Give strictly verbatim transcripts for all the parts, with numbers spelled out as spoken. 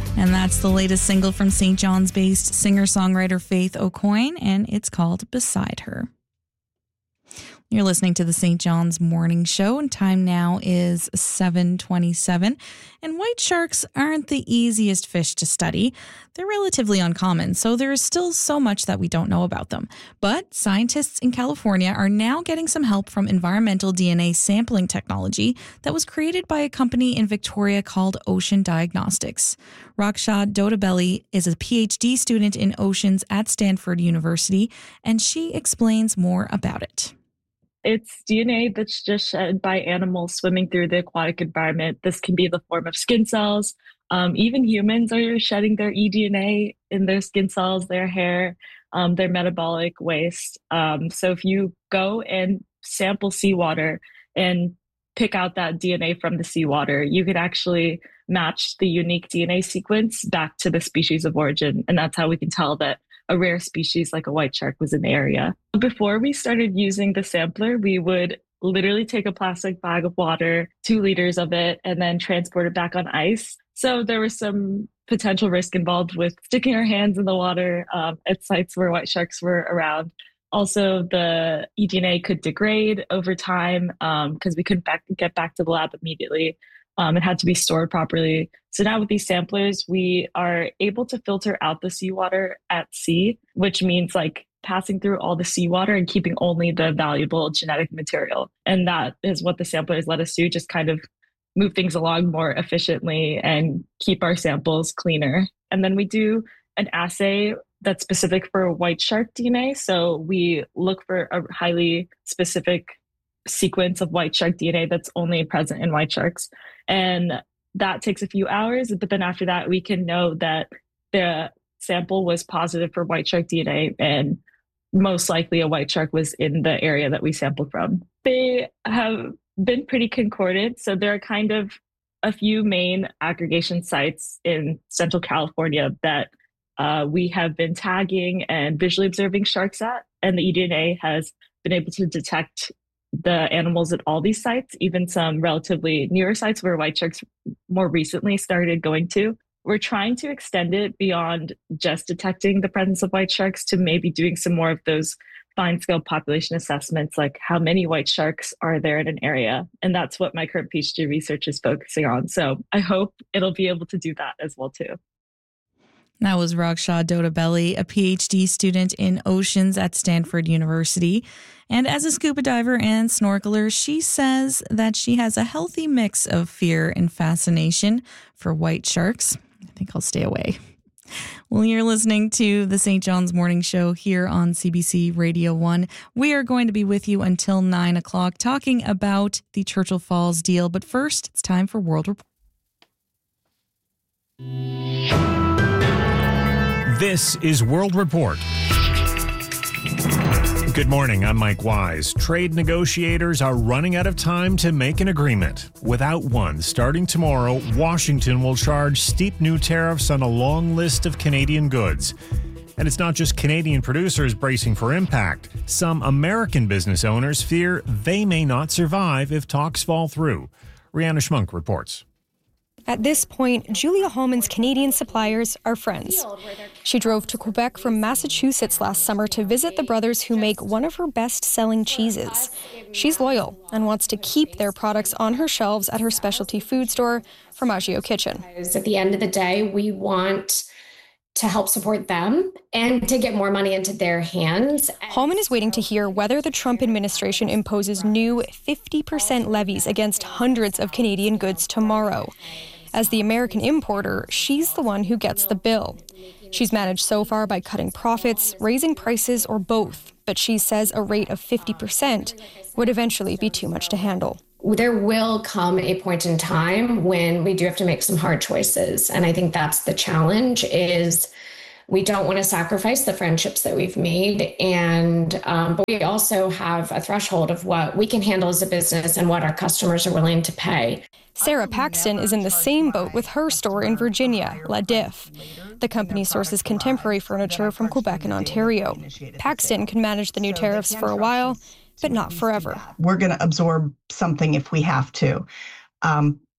And that's the latest single from Saint John's-based singer-songwriter Faith Aucoin, and it's called Beside Her. You're listening to the Saint John's Morning Show, and time now is seven twenty-seven. And white sharks aren't the easiest fish to study. They're relatively uncommon, so there is still so much that we don't know about them. But scientists in California are now getting some help from environmental D N A sampling technology that was created by a company in Victoria called Ocean Diagnostics. Raksha Dodabelli is a P H D student in oceans at Stanford University, and she explains more about it. It's D N A that's just shed by animals swimming through the aquatic environment. This can be the form of skin cells. Um, even humans are shedding their eDNA in their skin cells, their hair, um, their metabolic waste. Um, so if you go and sample seawater and pick out that D N A from the seawater, you could actually match the unique D N A sequence back to the species of origin. And that's how we can tell that a rare species like a white shark was in the area. Before we started using the sampler, we would literally take a plastic bag of water, two liters of it, and then transport it back on ice. So there was some potential risk involved with sticking our hands in the water um, at sites where white sharks were around. Also, the eDNA could degrade over time because um, we couldn't back, get back to the lab immediately. Um, it had to be stored properly. So now with these samplers, we are able to filter out the seawater at sea, which means like passing through all the seawater and keeping only the valuable genetic material. And that is what the samplers let us do, just kind of move things along more efficiently and keep our samples cleaner. And then we do an assay that's specific for white shark D N A. So we look for a highly specific sequence of white shark D N A that's only present in white sharks. And that takes a few hours, but then after that, we can know that the sample was positive for white shark D N A and most likely a white shark was in the area that we sampled from. They have been pretty concordant. So there are kind of a few main aggregation sites in Central California that uh, we have been tagging and visually observing sharks at, and the eDNA has been able to detect the animals at all these sites, even some relatively newer sites where white sharks more recently started going to. We're trying to extend it beyond just detecting the presence of white sharks to maybe doing some more of those fine-scale population assessments, like how many white sharks are there in an area. And that's what my current PhD research is focusing on. So I hope it'll be able to do that as well, too. That was Raksha Dodabelli, a P H D student in oceans at Stanford University. And as a scuba diver and snorkeler, she says that she has a healthy mix of fear and fascination for white sharks. I think I'll stay away. Well, you're listening to the Saint John's Morning Show here on C B C Radio one. We are going to be with you until nine o'clock talking about the Churchill Falls deal. But first, it's time for World Report. This is World Report. Good morning, I'm Mike Wise. Trade negotiators are running out of time to make an agreement. Without one, starting tomorrow, Washington will charge steep new tariffs on a long list of Canadian goods. And it's not just Canadian producers bracing for impact. Some American business owners fear they may not survive if talks fall through. Rihanna Schmunk reports. At this point, Julia Hallman's Canadian suppliers are friends. She drove to Quebec from Massachusetts last summer to visit the brothers who make one of her best-selling cheeses. She's loyal and wants to keep their products on her shelves at her specialty food store, Formaggio Kitchen. At the end of the day, we want to help support them and to get more money into their hands. Hallman is waiting to hear whether the Trump administration imposes new fifty percent levies against hundreds of Canadian goods tomorrow. As the American importer, she's the one who gets the bill. She's managed so far by cutting profits, raising prices, or both, but she says a rate of fifty percent would eventually be too much to handle. There will come a point in time when we do have to make some hard choices. And I think that's the challenge is we don't want to sacrifice the friendships that we've made. And um, but we also have a threshold of what we can handle as a business and what our customers are willing to pay. Sarah Paxton is in the same boat with her store in Virginia, La Diff. The company sources contemporary furniture from Quebec and Ontario. Paxton can manage the new tariffs for a while, but not forever. We're going to absorb something if we have to. Um,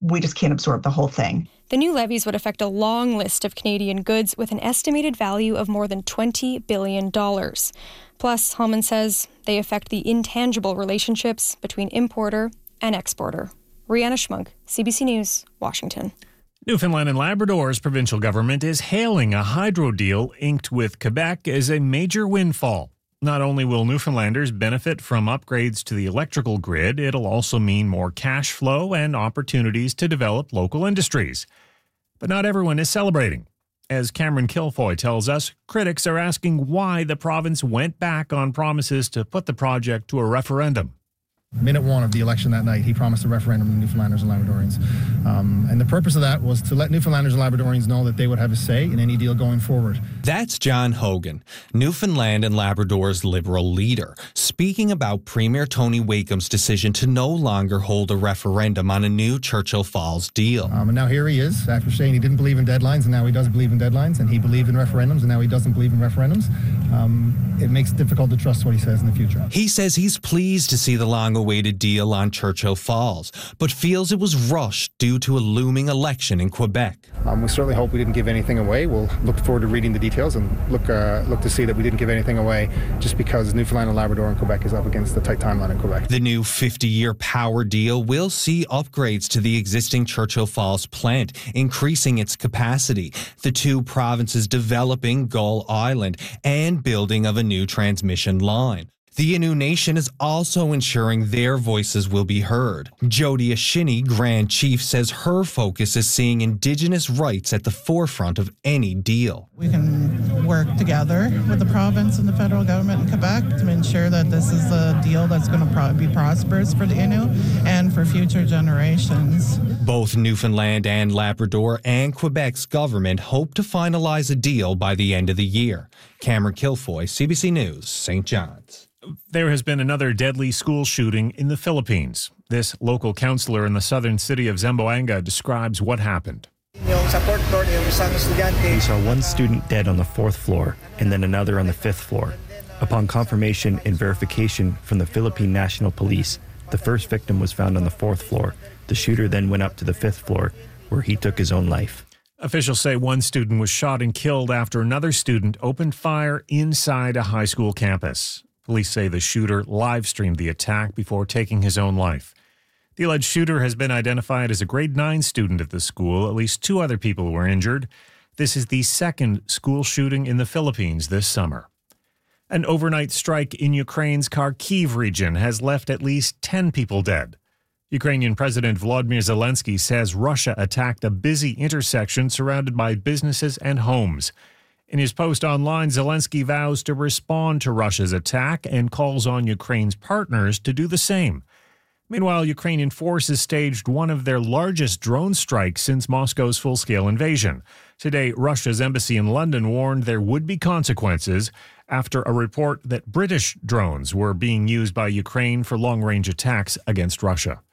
we just can't absorb the whole thing. The new levies would affect a long list of Canadian goods with an estimated value of more than twenty billion dollars. Plus, Hallman says they affect the intangible relationships between importer and exporter. Rihanna Schmunk, C B C News, Washington. Newfoundland and Labrador's provincial government is hailing a hydro deal inked with Quebec as a major windfall. Not only will Newfoundlanders benefit from upgrades to the electrical grid, it'll also mean more cash flow and opportunities to develop local industries. But not everyone is celebrating. As Cameron Kilfoy tells us, critics are asking why the province went back on promises to put the project to a referendum. Minute one of the election that night, he promised a referendum to Newfoundlanders and Labradorians. Um, and the purpose of that was to let Newfoundlanders and Labradorians know that they would have a say in any deal going forward. That's John Hogan, Newfoundland and Labrador's Liberal leader, speaking about Premier Tony Wakeham's decision to no longer hold a referendum on a new Churchill Falls deal. Um, and now here he is, after saying he didn't believe in deadlines, and now he does believe in deadlines, and he believed in referendums, and now he doesn't believe in referendums. Um, it makes it difficult to trust what he says in the future. He says he's pleased to see the long awaited deal on Churchill Falls, but feels it was rushed due to a looming election in Quebec. Um, we certainly hope we didn't give anything away. We'll look forward to reading the details and look uh, look to see that we didn't give anything away just because Newfoundland and Labrador and Quebec is up against the tight timeline in Quebec. The new fifty-year power deal will see upgrades to the existing Churchill Falls plant, increasing its capacity, the two provinces developing Gull Island, and building of a new transmission line. The Innu Nation is also ensuring their voices will be heard. Jody Ashini, Grand Chief, says her focus is seeing Indigenous rights at the forefront of any deal. We can work together with the province and the federal government in Quebec to ensure that this is a deal that's going to pro- be prosperous for the Innu and for future generations. Both Newfoundland and Labrador and Quebec's government hope to finalize a deal by the end of the year. Cameron Kilfoy, C B C News, Saint John's. There has been another deadly school shooting in the Philippines. This local counselor in the southern city of Zamboanga describes what happened. We saw one student dead on the fourth floor and then another on the fifth floor. Upon confirmation and verification from the Philippine National Police, the first victim was found on the fourth floor. The shooter then went up to the fifth floor, where he took his own life. Officials say one student was shot and killed after another student opened fire inside a high school campus. Police say the shooter live-streamed the attack before taking his own life. The alleged shooter has been identified as a grade nine student at the school. At least two other people were injured. This is the second school shooting in the Philippines this summer. An overnight strike in Ukraine's Kharkiv region has left at least ten people dead. Ukrainian President Volodymyr Zelensky says Russia attacked a busy intersection surrounded by businesses and homes. In his post online, Zelensky vows to respond to Russia's attack and calls on Ukraine's partners to do the same. Meanwhile, Ukrainian forces staged one of their largest drone strikes since Moscow's full-scale invasion. Today, Russia's embassy in London warned there would be consequences after a report that British drones were being used by Ukraine for long-range attacks against Russia.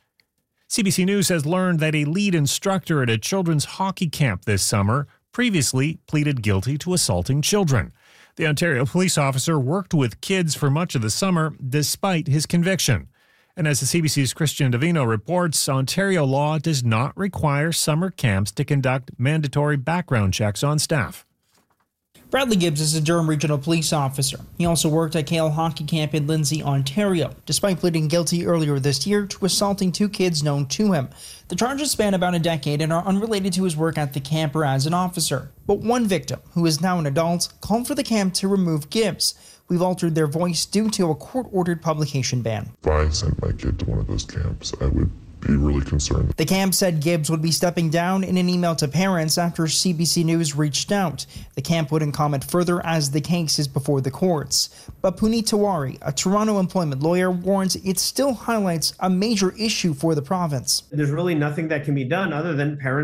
C B C News has learned that a lead instructor at a children's hockey camp this summer previously pleaded guilty to assaulting children. The Ontario police officer worked with kids for much of the summer despite his conviction. And as the C B C's Christian Davino reports, Ontario law does not require summer camps to conduct mandatory background checks on staff. Bradley Gibbs is a Durham Regional Police Officer. He also worked at Cale Hockey Camp in Lindsay, Ontario, despite pleading guilty earlier this year to assaulting two kids known to him. The charges span about a decade and are unrelated to his work at the camp or as an officer. But one victim, who is now an adult, called for the camp to remove Gibbs. We've altered their voice due to a court-ordered publication ban. If I sent my kid to one of those camps, I would be really concerned. The camp said Gibbs would be stepping down in an email to parents after C B C News reached out. The camp wouldn't comment further as the case is before the courts. But Puneet Tiwari, a Toronto employment lawyer, warns it still highlights a major issue for the province. There's really nothing that can be done other than parents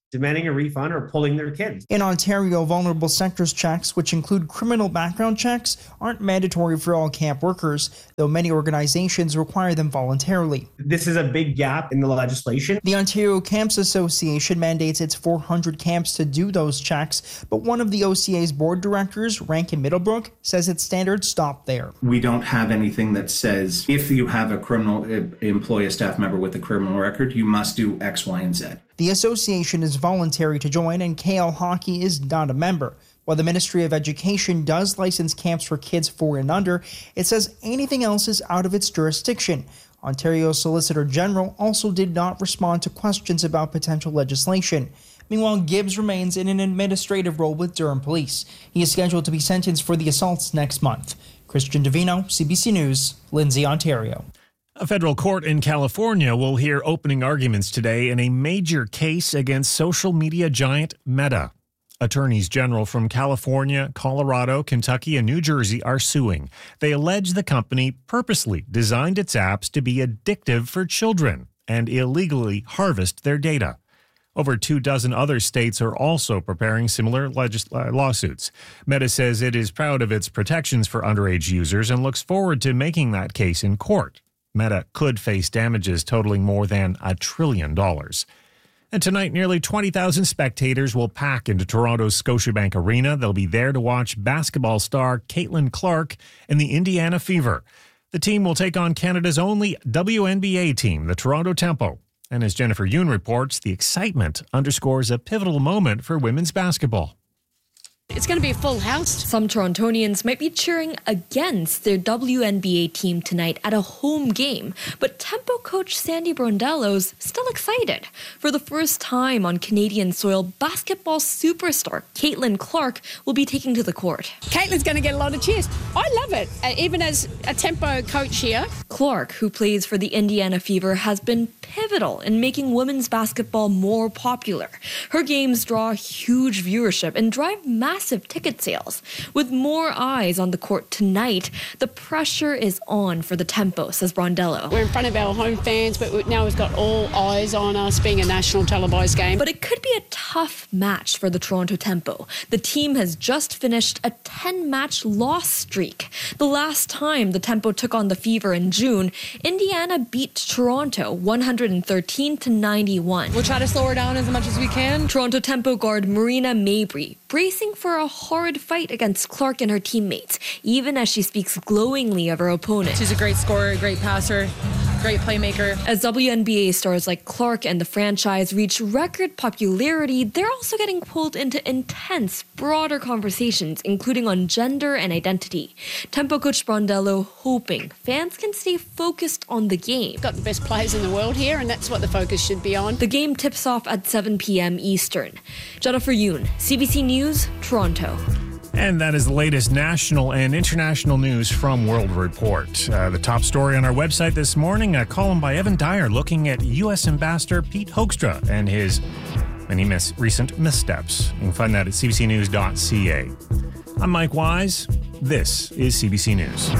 demanding a refund or pulling their kids. In Ontario, vulnerable sectors checks, which include criminal background checks, aren't mandatory for all camp workers, though many organizations require them voluntarily. This is a big gap in the legislation. The Ontario Camps Association mandates its four hundred camps to do those checks, but one of the O C A's board directors, Rankin Middlebrook, says its standards stop there. We don't have anything that says if you have a criminal employ a staff member with a criminal record, you must do X, Y, and Z. The association is voluntary to join, and K L Hockey is not a member. While the Ministry of Education does license camps for kids four and under, it says anything else is out of its jurisdiction. Ontario Solicitor General also did not respond to questions about potential legislation. Meanwhile, Gibbs remains in an administrative role with Durham Police. He is scheduled to be sentenced for the assaults next month. Christian Davino, C B C News, Lindsay, Ontario. A federal court in California will hear opening arguments today in a major case against social media giant Meta. Attorneys general from California, Colorado, Kentucky, and New Jersey are suing. They allege the company purposely designed its apps to be addictive for children and illegally harvest their data. Over two dozen other states are also preparing similar legis- uh, lawsuits. Meta says it is proud of its protections for underage users and looks forward to making that case in court. Meta could face damages totaling more than a trillion dollars. And tonight, nearly twenty thousand spectators will pack into Toronto's Scotiabank Arena. They'll be there to watch basketball star Caitlin Clark and the Indiana Fever. The team will take on Canada's only W N B A team, the Toronto Tempo. And as Jennifer Yoon reports, the excitement underscores a pivotal moment for women's basketball. It's going to be a full house. Some Torontonians might be cheering against their W N B A team tonight at a home game, but Tempo coach Sandy Brondello's still excited. For the first time on Canadian soil, basketball superstar Caitlin Clark will be taking to the court. Caitlin's going to get a lot of cheers. I love it, uh, even as a Tempo coach here. Clark, who plays for the Indiana Fever, has been pivotal in making women's basketball more popular. Her games draw huge viewership and drive massive ticket sales. With more eyes on the court tonight, the pressure is on for the Tempo, says Brondello. We're in front of our home fans, but now we've got all eyes on us being a national televised game. But it could be a tough match for the Toronto Tempo. The team has just finished a ten-match loss streak. The last time the Tempo took on the Fever in June, Indiana beat Toronto one hundred thirteen to ninety-one. We'll try to slow her down as much as we can. Toronto Tempo guard Marina Mabry bracing for a horrid fight against Clark and her teammates, even as she speaks glowingly of her opponent. She's a great scorer, great passer, great playmaker. As W N B A stars like Clark and the franchise reach record popularity, they're also getting pulled into intense, broader conversations, including on gender and identity. Tempo coach Brondello hoping fans can stay focused on the game. We've got the best players in the world here, and that's what the focus should be on. The game tips off at seven p.m. Eastern. Jennifer Yoon, C B C News, Toronto. And that is the latest national and international news from World Report. Uh, the top story on our website this morning, a column by Evan Dyer looking at U S Ambassador Pete Hoekstra and his many mis- recent missteps. You can find that at c b c news dot c a. I'm Mike Wise. This is C B C News.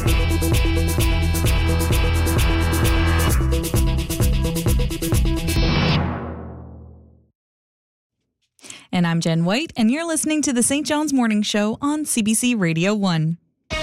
And I'm Jen White, and you're listening to the Saint John's Morning Show on C B C Radio one.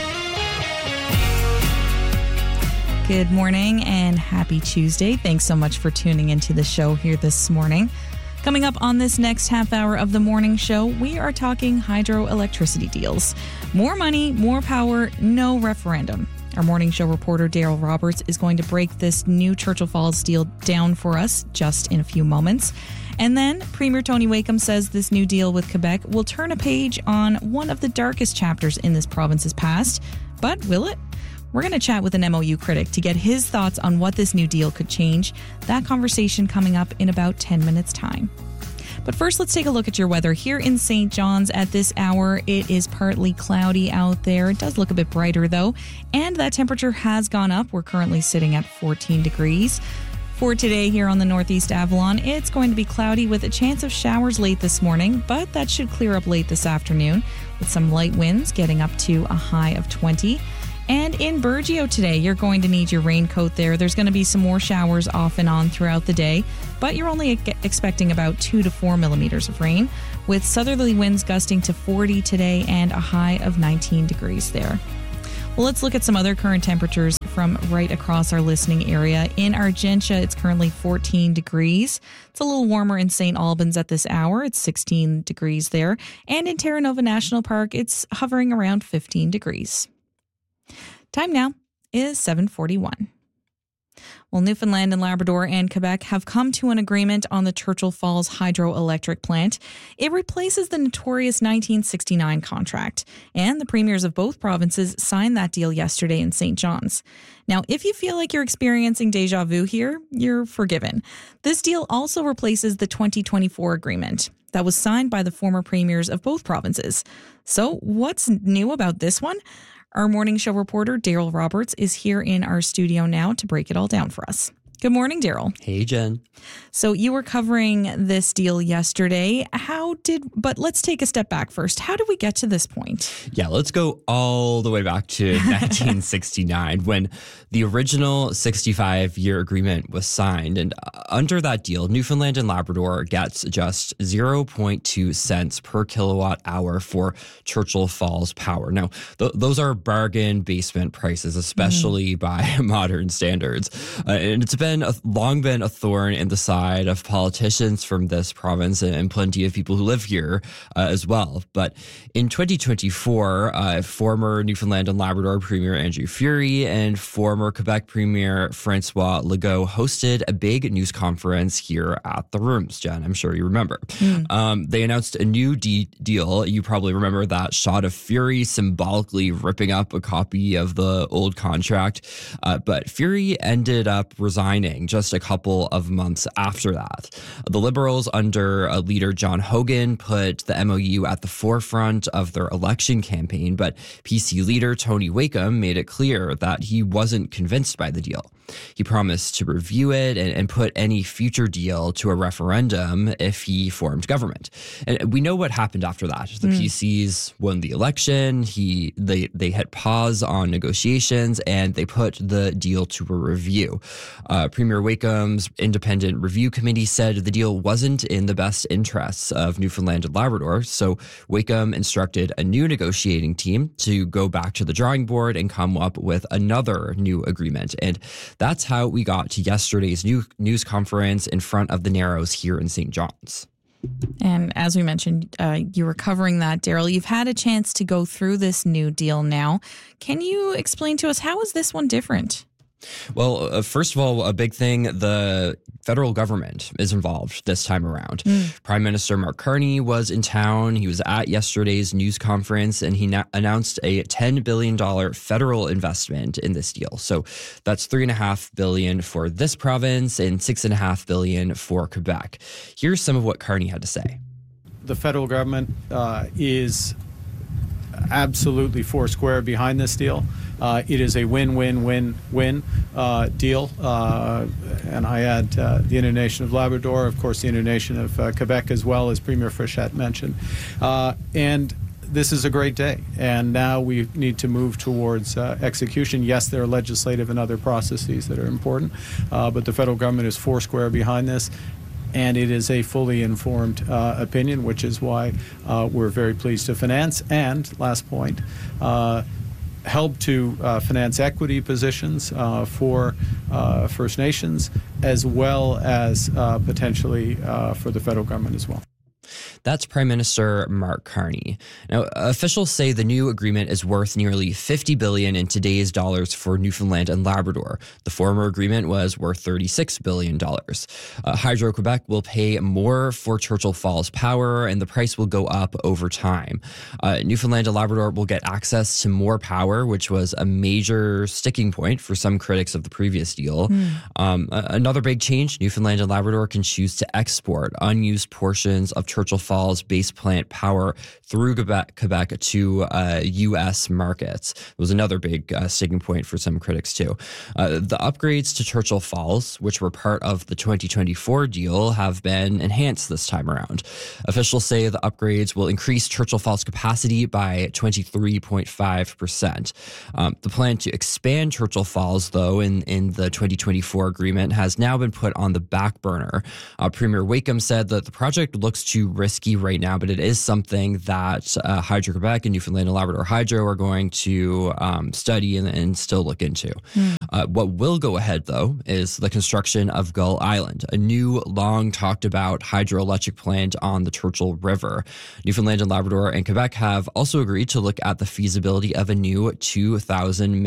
Good morning and happy Tuesday. Thanks so much for tuning into the show here this morning. Coming up on this next half hour of the morning show, we are talking hydroelectricity deals. More money, more power, no referendum. Our morning show reporter, Daryl Roberts, is going to break this new Churchill Falls deal down for us just in a few moments. And then Premier Tony Wakeham says this new deal with Quebec will turn a page on one of the darkest chapters in this province's past. But will it? We're going to chat with an M O U critic to get his thoughts on what this new deal could change. That conversation coming up in about ten minutes' time. But first, let's take a look at your weather. Here in Saint John's at this hour, it is partly cloudy out there. It does look a bit brighter, though. And that temperature has gone up. We're currently sitting at fourteen degrees. For today here on the Northeast Avalon, it's going to be cloudy with a chance of showers late this morning, but that should clear up late this afternoon with some light winds getting up to a high of twenty. And in Burgeo today, you're going to need your raincoat there. There's going to be some more showers off and on throughout the day, but you're only expecting about two to four millimeters of rain, with southerly winds gusting to forty today and a high of nineteen degrees there. Well, let's look at some other current temperatures from right across our listening area. In Argentia, it's currently fourteen degrees. It's a little warmer in Saint Albans at this hour. It's sixteen degrees there. And in Terra Nova National Park, it's hovering around fifteen degrees. Time now is seven forty-one. Well, Newfoundland and Labrador and Quebec have come to an agreement on the Churchill Falls hydroelectric plant. It replaces the notorious nineteen sixty-nine contract, and the premiers of both provinces signed that deal yesterday in Saint John's. Now, if you feel like you're experiencing deja vu here, you're forgiven. This deal also replaces the twenty twenty-four agreement that was signed by the former premiers of both provinces. So what's new about this one? Our morning show reporter, Daryl Roberts, is here in our studio now to break it all down for us. Good morning, Daryl. Hey, Jen. So you were covering this deal yesterday. How did, but let's take a step back first. How did we get to this point? Yeah, let's go all the way back to nineteen sixty-nine when the original sixty-five year agreement was signed. And under that deal, Newfoundland and Labrador gets just zero point two cents per kilowatt hour for Churchill Falls power. Now, th- those are bargain basement prices, especially mm. by modern standards. Uh, and it's been a, long been a thorn in the side of politicians from this province and plenty of people who live here uh, as well. But in twenty twenty-four, uh, former Newfoundland and Labrador Premier Andrew Furey and former Quebec Premier Francois Legault hosted a big news conference here at the Rooms, Jen. I'm sure you remember. Mm. Um, they announced a new de- deal. You probably remember that shot of Furey symbolically ripping up a copy of the old contract. Uh, but Furey ended up resigning just a couple of months after that. The Liberals under uh, leader John Hogan put the M O U at the forefront of their election campaign, but P C leader Tony Wakeham made it clear that he wasn't convinced by the deal. He promised to review it and, and put any future deal to a referendum if he formed government. And we know what happened after that. The mm. P Cs won the election. He they they hit pause on negotiations and they put the deal to a review. Uh, Premier Wakeham's independent review committee said the deal wasn't in the best interests of Newfoundland and Labrador, so Wakeham instructed a new negotiating team to go back to the drawing board and come up with another new agreement. And that's how we got to yesterday's new news conference in front of the Narrows here in Saint John's. And as we mentioned, uh, you were covering that, Daryl. You've had a chance to go through this new deal now. Can you explain to us, how is this one different? Well, uh, first of all, a big thing, the federal government is involved this time around. Mm. Prime Minister Mark Carney was in town. He was at yesterday's news conference, and he na- announced a ten billion dollars federal investment in this deal. So that's three point five billion dollars for this province and six point five billion dollars for Quebec. Here's some of what Carney had to say. The federal government uh, is absolutely four square behind this deal. Uh, it is a win-win-win-win uh, deal. Uh, and I add uh, the Indian Nation of Labrador, of course, the Indian Nation of uh, Quebec, as well as Premier Frechette mentioned. Uh, and this is a great day. And now we need to move towards uh, execution. Yes, there are legislative and other processes that are important, uh, but the federal government is four square behind this. And it is a fully informed uh, opinion, which is why uh, we're very pleased to finance. And last point, uh, help to uh, finance equity positions uh, for uh, First Nations, as well as uh, potentially uh, for the federal government as well. That's Prime Minister Mark Carney. Now, officials say the new agreement is worth nearly fifty billion dollars in today's dollars for Newfoundland and Labrador. The former agreement was worth thirty-six billion dollars. Uh, Hydro-Quebec will pay more for Churchill Falls power, and the price will go up over time. Uh, Newfoundland and Labrador will get access to more power, which was a major sticking point for some critics of the previous deal. Mm. Um, another big change, Newfoundland and Labrador can choose to export unused portions of Churchill Falls Falls Base Plant power through Quebec, Quebec to uh, U S markets. It was another big uh, sticking point for some critics, too. Uh, the upgrades to Churchill Falls, which were part of the twenty twenty-four deal, have been enhanced this time around. Officials say the upgrades will increase Churchill Falls capacity by twenty-three point five percent. Um, the plan to expand Churchill Falls, though, in, in the twenty twenty-four agreement has now been put on the back burner. Uh, Premier Wakeham said that the project looks too risky right now, but it is something that uh, Hydro-Quebec and Newfoundland and Labrador Hydro are going to um, study and, and still look into. Mm. Uh, what will go ahead, though, is the construction of Gull Island, a new, long-talked-about hydroelectric plant on the Churchill River. Newfoundland and Labrador and Quebec have also agreed to look at the feasibility of a new two thousand